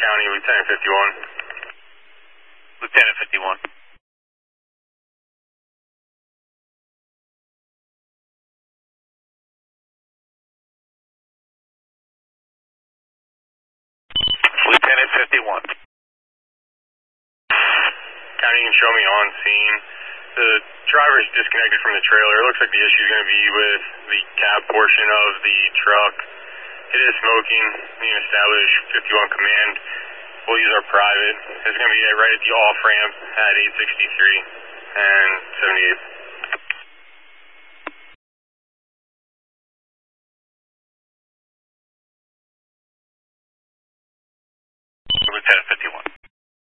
County, Lieutenant 51. Lieutenant 51. Lieutenant 51. County, you can show me on scene. The driver's disconnected from the trailer. It looks like the issue is going to be with the cab portion of the truck. It is smoking. We can establish 51 command. We'll use our private. It's going to be right at the off ramp at 863 and 78.